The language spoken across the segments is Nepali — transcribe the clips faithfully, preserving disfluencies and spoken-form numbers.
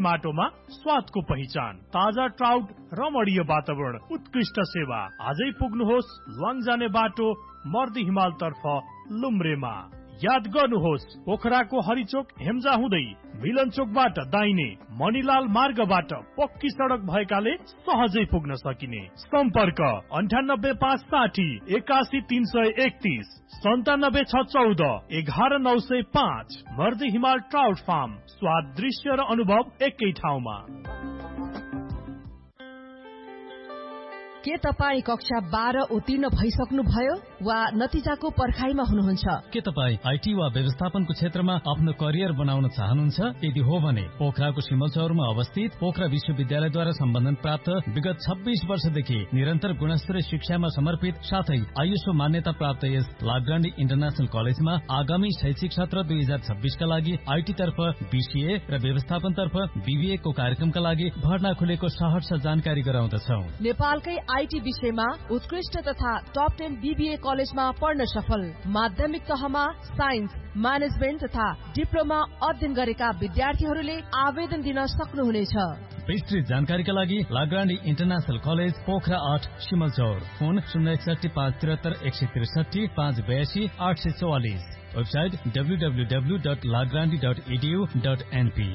माटोमा स्वादको पहिचान, ताजा ट्राउट, रमणीय वातावरण, उत्कृष्ट सेवा। आजै पुग्नुहोस् ल्वाङजाने बाटो मर्दी हिमाल तर्फ लुम्रेमा। याद गर्नुहोस् पोखराको हरिचोक हेम्जा हुँदै मिलन चोकबाट दाहिने मणिलाल मार्गबाट पक्की सडक भएकाले सहजै पुग्न सकिने। सम्पर्क अन्ठानब्बे पाँच साठी एकासी तीन सय एकतीस सन्तानब्बे छ चौध एघार नौ सय पाँच। मर्दी हिमाल ट्राउट फार्म, स्वाद, दृश्य र अनुभव एकै ठाउँमा। के तपाईँ कक्षा बाह्र उत्तीर्ण भइसक्नु भयो वा नतिजाको पर्खाइमा हुनुहुन्छ? के तपाईँ आइटी वा व्यवस्थापनको क्षेत्रमा आफ्नो करियर बनाउन चाहनुहुन्छ? यदि हो भने पोखराको सिमलचौरमा अवस्थित पोखरा विश्वविद्यालयद्वारा सम्बन्धन प्राप्त विगत छब्बीस वर्षदेखि निरन्तर गुणस्तरीय शिक्षामा समर्पित साथै आइएसओ मान्यता प्राप्त यस लाग्रान्डी इन्टरनेशनल कलेजमा आगामी शैक्षिक सत्र दुई हजार छब्बीसका लागि आइटी तर्फ बीसीए र व्यवस्थापन तर्फ बीबीए को कार्यक्रमका लागि भर्ना खुलेको सहर्ष जानकारी गराउँदछौ। नेपालकै आइटी विषयमा उत्कृष्ट तथा टप टेन बीबीए कलेजमा पढ्न सफल, माध्यमिक तहमा साइन्स, म्यानेजमेन्ट तथा डिप्लोमा अध्ययन गरेका विद्यार्थीहरूले आवेदन दिन सक्नुहुनेछ। विस्तृत जानकारीका लागि लाग्रान्डी इन्टरनेशनल कलेज पोखरा आठ सिमलचौर, फोन शून्य एकसठी पाँच त्रिहत्तर एक सय त्रिसठी पाँच बयासी आठ सय चौवालिस, website W W W dot लाग्रान्डी dot edu dot NP.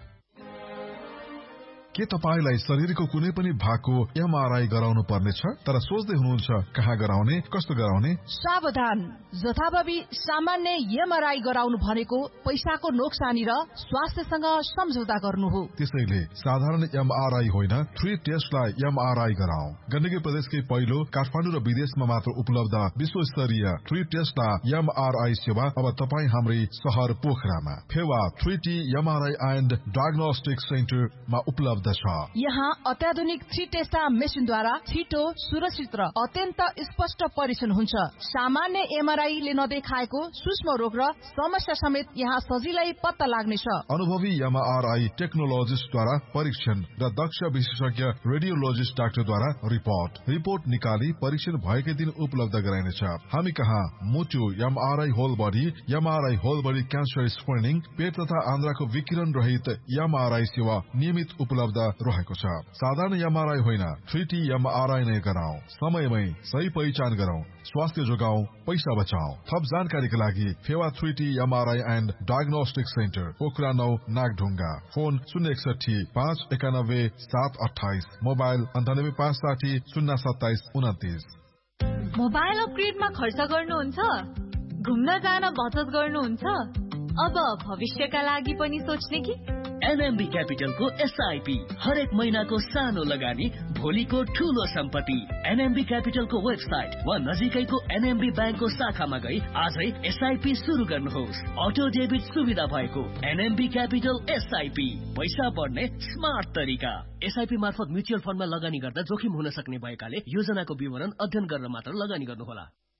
के तपाईलाई शरीरको कुनै पनि भागको एमआरआई गराउनु पर्नेछ तर सोच्दै हुनुहुन्छ कहाँ गराउने, कस्तो गराउने? सावधान, जथाभावी सामान्य एमआरआई गराउनु भनेको पैसाको नोक्सानी र स्वास्थ्यसँग सम्झौता गर्नु हो। त्यसैले साधारण एमआरआई होइन, थ्री टेस्टलाई एमआरआई गराऊ। गण्डकी प्रदेशकै पहिलो काठमाडौँ र विदेशमा मात्र उपलब्ध विश्वस्तरीय थ्री टेस्टलाई एमआरआई सेवा अब तपाईँ हाम्रै शहर पोखरामा Phewa three T MRI and diagnostic सेन्टरमा उपलब्ध। यहाँ अत्याधुनिक थ्री टेस्टा मेसिनद्वारा छिटो, सुरक्षित र अत्यन्त स्पष्ट परीक्षण हुन्छ। सामान्य एमआरआईले नदेखाएको सूक्ष्म रोग र समस्या समेत यहाँ सजिलै पत्ता लाग्नेछ। अनुभवी एमआरआई टेक्नोलोजिस्टद्वारा परीक्षण र दक्ष विशेषज्ञ रेडियोलोजिस्ट डाक्टरद्वारा रिपोर्ट रिपोर्ट निकाली परीक्षण भएकै दिन उपलब्ध गराइनेछ। हामी कहाँ मुटु MRI whole body, MRI whole body cancer screening, पेट तथा आन्द्राको विकिरण रहित एमआरआई सेवा नियमित उपलब्ध रहेको छ। साधारण एमआरआई होइन, थ्री टी एमआरआई नै गराऊ। समयमै सही पहिचान गरौं, स्वास्थ्य जोगाऊ, पैसा बचाऊ। थप जानकारीका लागि Phewa three T MRI and diagnostic centre, Pokhara नौ, नागढुङ्गा, फोन शून्य एकसठी पाँच एकानब्बे सात अठाइस, मोबाइल अन्ठानब्बे पाँच साठी शून्य सत्ताइस उन्तिस। मोबाइल अपग्रेडमा खर्च गर्नुहुन्छ? घुम्न जान बचत गर्नुहुन्छ? अब भविष्यका लागि पनि सोच्ने कि? एनएमबी क्यापिटलको एसआईपी हरेक महिनाको सानो लगानी, भोलिको ठूलो सम्पत्ति। एनएमबी क्यापिटलको वेबसाइट वा नजिकैको एनएमबी ब्याङ्कको शाखामा गई आजै एसआईपी सुरु गर्नुहोस्। अटो डेबिट सुविधा भएको एनएमबी क्यापिटल एसआईपी, पैसा बढ्ने स्मार्ट तरिका। एसआईपी मार्फत म्युचुअल फन्डमा लगानी गर्दा जोखिम हुन सक्ने भएकाले योजनाको विवरण अध्ययन गरेर मात्र लगानी गर्नुहोला।